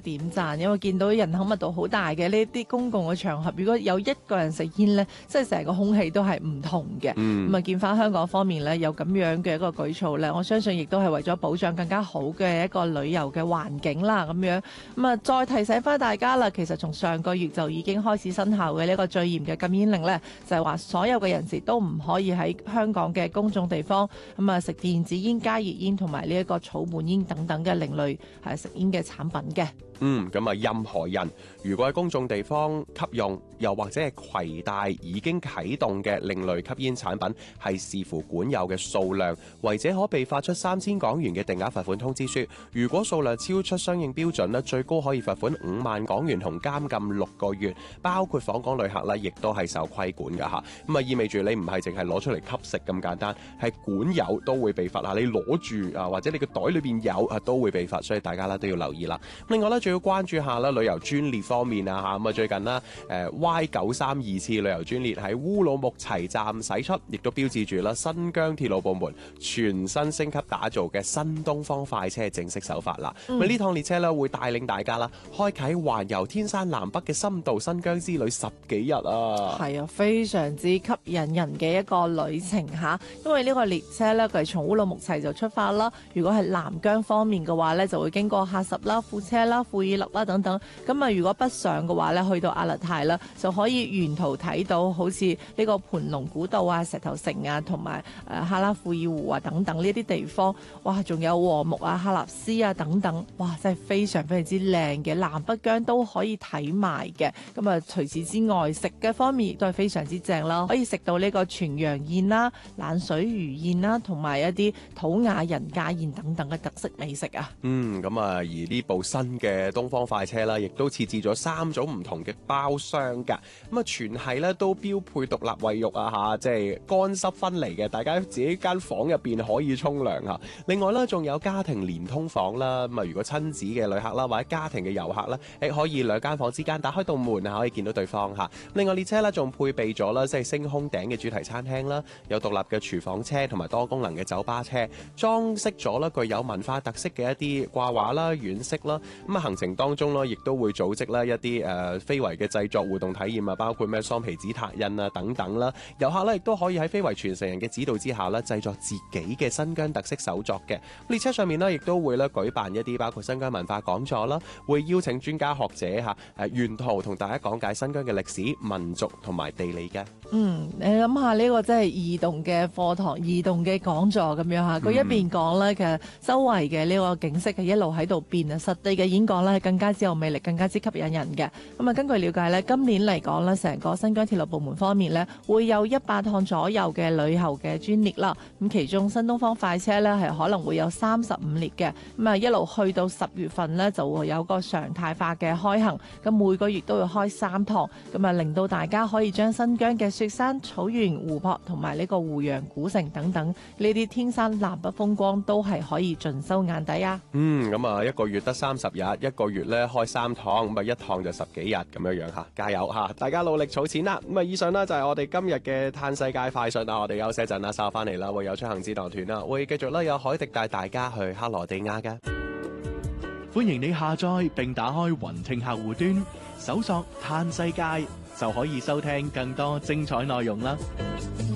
點讚，因為見到人口密度好大嘅呢啲公共嘅場合，如果有一個人食煙呢，即係成個空氣都係唔同嘅。咁啊，見翻香港方面呢，有咁樣嘅一個舉措呢，我相信亦都係為咗保障更加好嘅一個旅遊嘅環境啦。咁樣咁啊，再提醒翻大家啦，其實從上個月就已經開始生效嘅呢個最嚴嘅禁煙令呢，就係話所有嘅人士都唔可以喺香港嘅公眾地方咁啊食電子煙、加熱煙同埋呢一個草本煙等等嘅另類食煙嘅產品嘅。 咁啊，任何人如果喺公眾地方吸用，又或者係攜帶已經啟動嘅另類吸煙產品，係視乎管有嘅數量，違者可被發出3000港元嘅定額罰款通知書。如果數量超出相應標準咧，最高可以罰款5萬港元同監禁6個月，包括訪港旅客咧，亦都係受規管㗎嚇。咁啊，意味住你唔係淨係攞出嚟吸食咁簡單，係管有都會被罰啊！你攞住啊，或者你個袋裏邊有啊，都會被罰，所以大家咧都要留意啦。另外咧，仲要關注下啦，旅遊專列方面啊嚇，咁啊最近啦Y932次旅遊專列喺烏魯木齊站駛出，亦都標誌住啦新疆鐵路部門全新升級打造嘅新東方快車正式首發啦。咁呢趟列車咧會帶領大家啦，開啓環遊天山南北嘅深度新疆之旅10幾日啊！係啊，非常之吸引人嘅一個旅程嚇，因為呢個列車咧佢係從烏魯木齊就出發啦。如果係南疆方面嘅話咧，就會經過喀什啦、庫車啦、庫爾勒啦等等。咁啊，如果北上嘅話咧，去到阿勒泰啦，就可以沿途睇到好似呢個盤龍古道啊、石頭城啊，同埋哈拉庫爾湖啊等等呢啲地方。哇，仲有禾木啊、喀納斯啊等等，哇，真係非常非常之靚嘅，南北疆都可以睇埋嘅。咁啊，除此之外，食嘅方面亦都係非常之正啦，可以食到呢個全羊宴啦、冷水魚宴啦，同埋一啲土雅人家宴等等嘅特色美食啊。咁啊，而呢部新嘅東方快車啦，亦都設置咗3種唔同嘅包廂㗎。咁啊，全係咧都標配獨立衛浴啊嚇，即係乾濕分離嘅，大家自己間房入邊可以沖涼嚇。另外咧，仲有家庭連通房啦。咁啊，如果親子嘅旅客啦，或者家庭嘅遊客咧，可以2間房之間打開道門啊，可以見到對方嚇。另外列車咧仲配備咗啦，即係星空頂嘅主題餐廳啦，有獨立嘅廚房車同埋多功能嘅酒吧車，裝飾咗啦具有文化特色嘅一啲掛畫啦、軟飾啦。咁啊，行程當中咧，亦都會組織啦一啲非遺嘅製作互動體驗啊，包括咩桑皮紙拓印啊等等啦。遊客咧亦都可以喺非遺傳承人嘅指導之下咧，製作自己嘅新疆特色手作嘅。列車上面咧亦都會咧舉辦一啲包括新疆文化講座啦，會邀請專家學者嚇沿途同大家講解新疆嘅歷史、民族同埋地理嘅。你諗下呢個真係移動嘅課堂、移動嘅講座咁樣嚇，佢一邊講咧，其實周圍嘅呢個景色係一路喺度變啊，實地嘅演講咧係更加之有魅力、更加之吸引人嘅。咁啊，根據了解咧，今年嚟講咧，成個新疆鐵路部門方面咧，會有100趟左右嘅旅遊嘅專列啦。咁其中新東方快車咧係可能會有35列嘅。咁啊，一路去到10月份咧就會有個常態化嘅開行。咁每個月都要開3趟，咁啊令到大家可以將新疆嘅雪山、草原、湖泊同埋呢個湖洋古城等等呢啲天山南北風光都係可以盡收眼底啊！咁啊，一個月得30日，一個月咧開3趟，咁啊一趟就10幾日咁樣樣嚇，加油嚇！大家努力儲錢啦！咁啊，以上呢就係我哋今日嘅嘆世界快訊啊！我哋休息一陣啦，稍後翻嚟啦，會有出行指導團啦，會繼續啦，有海迪帶大家去克羅地亞嘅。 歡迎你下載並打開雲聽客戶端，搜索嘆世界就可以收聽更多精彩內容啦！